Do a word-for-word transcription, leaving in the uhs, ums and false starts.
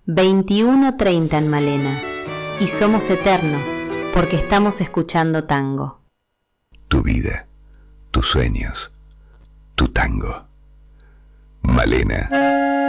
veintiuno treinta en Malena y somos eternos porque estamos escuchando tango. Tu vida, tus sueños, tu tango. Malena.